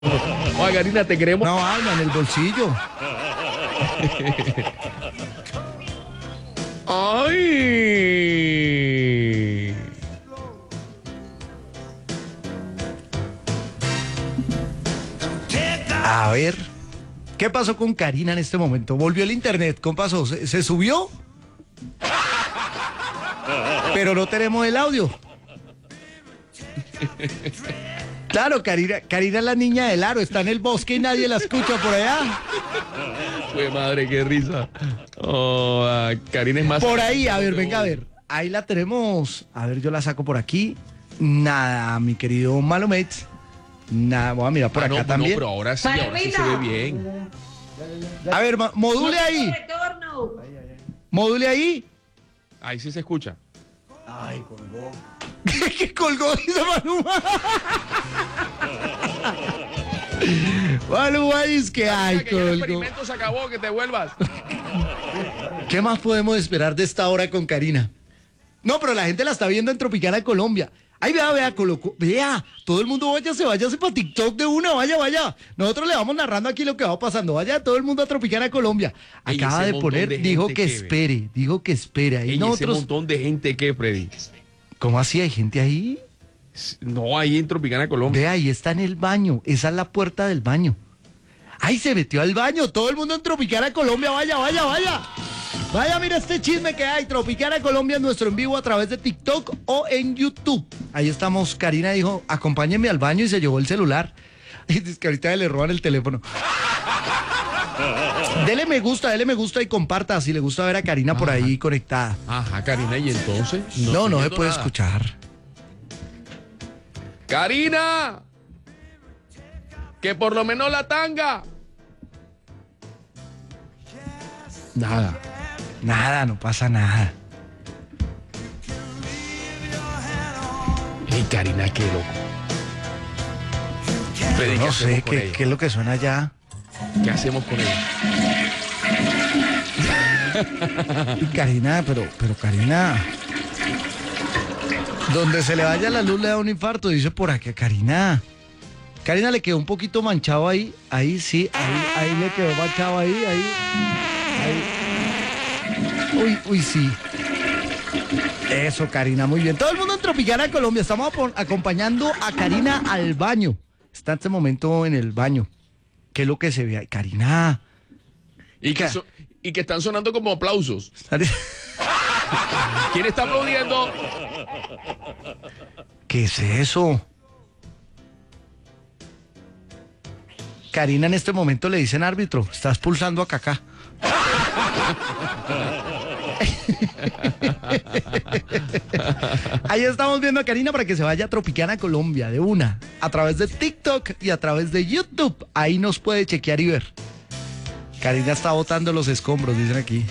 Oye, Karina, te queremos. No, Alma, en el bolsillo. ¡Ay! A ver, ¿qué pasó con Karina en este momento? Volvió el internet, ¿cómo pasó? ¿Se subió? Pero no tenemos el audio. Claro, Karina es la niña del aro, está en el bosque y nadie la escucha por allá. ¡Fue madre, qué risa! Oh, Karina es más... Por ahí, a ver, venga a ver. Ahí la tenemos. A ver, yo la saco por aquí. Nada, mi querido Malomate. Nada, voy a mirar por acá no, también. No, pero ahora sí se ve bien. A ver, module ahí. Module ahí. Ahí sí se escucha. Ay, colgó. ¿Qué colgó? Dice Maluma. Maluma dice que ay, Que ya el colgó. experimento se acabó, que te vuelvas. ¿Qué más podemos esperar de esta hora con Karina? No, pero la gente la está viendo en Tropicana Colombia. Ay, vea, colocó, vea, todo el mundo váyase para TikTok de una, vaya. Nosotros le vamos narrando aquí lo que va pasando. Vaya todo el mundo a Tropicana Colombia. Ey, Acaba ese de poner, montón de dijo gente que que espere, dijo que espere. Ahí Ey, nosotros, ese montón de gente que, Freddy. ¿cómo así? ¿Hay gente ahí? No, ahí en Tropicana Colombia. Vea, ahí está en el baño. Esa es la puerta del baño. ¡Ay, se metió al baño! Todo el mundo en Tropicana Colombia. Vaya. Vaya, mira este chisme que hay. Tropicana Colombia en nuestro en vivo a través de TikTok o en YouTube. Ahí estamos. Karina dijo, acompáñenme al baño y se llevó el celular. Y dice que ahorita le roban el teléfono. Dele me gusta y comparta si le gusta ver a Karina por ahí conectada. Ajá, Karina, ¿y entonces? No se entiendo puede nada. escuchar. ¡Karina! ¡Que por lo menos la tanga! Nada, no pasa nada. ¡Ey, Karina, qué loco! Freddy, No ¿qué sé hacemos con qué ella? es lo que suena allá. ¿Qué hacemos con ella? Y Karina, pero Karina, donde se le vaya la luz le da un infarto, dice por aquí Karina. Karina le quedó un poquito manchado ahí sí, ahí le quedó manchado ahí. Uy, sí. Eso, Karina, muy bien. Todo el mundo en Tropicana Colombia, estamos acompañando a Karina al baño. Está en este momento en el baño. ¿Qué es lo que se ve ahí? Karina. Y que están sonando como aplausos. ¿Quién está aplaudiendo? ¿Qué es eso? Karina en este momento le dicen árbitro, estás pulsando a Kaká. Ahí estamos viendo a Karina para que se vaya a Tropicana Colombia de una, a través de TikTok y a través de YouTube. Ahí nos puede chequear y ver. Karina está botando los escombros, dicen aquí.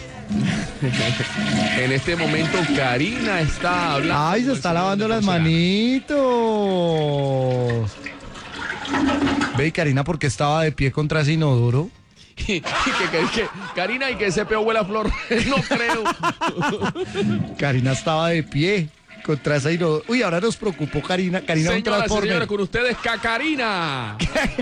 En este momento, Karina está hablando. Ay, se está lavando las manitos. Ve, y Karina, ¿por qué estaba de pie contra ese inodoro? Karina, y que ese peo huele a flor. No creo. Karina estaba de pie contra ese inodoro. Uy, ahora nos preocupó Karina. Karina, un Señoras y transformer. señores, con ustedes, Cacarina.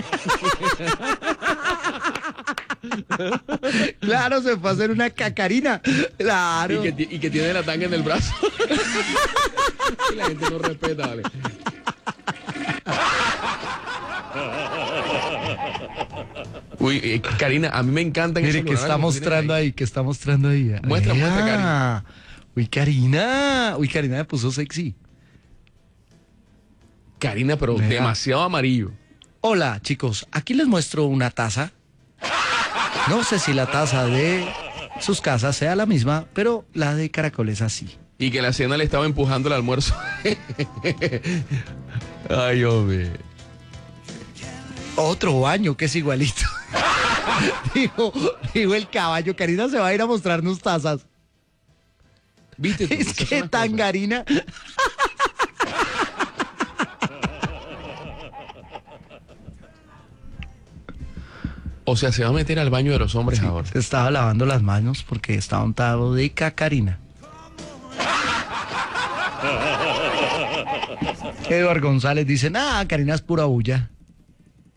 Claro, se fue a hacer una cacarina. Claro. Y que tiene la tanga en el brazo. Y la gente no respeta, vale. Uy, Karina, a mí me encantan Mire, esos que está programas mostrando ahí, que está mostrando ahí. Muestra, Karina. Uy, Karina. Uy, Karina me puso sexy. Karina, pero Vea. demasiado amarillo. Hola, chicos. Aquí les muestro una taza. No sé si la taza de sus casas sea la misma, pero la de Caracol es así. Y que la cena le estaba empujando el almuerzo. Ay, hombre. Otro baño que es igualito. dijo el caballo. Karina se va a ir a mostrarnos tazas. ¿Viste tú? Es Esas son que las tangarina. O sea, se va a meter al baño de los hombres ahora. Se estaba lavando las manos porque estaba untado de cacarina. Eduardo González dice, Karina es pura bulla.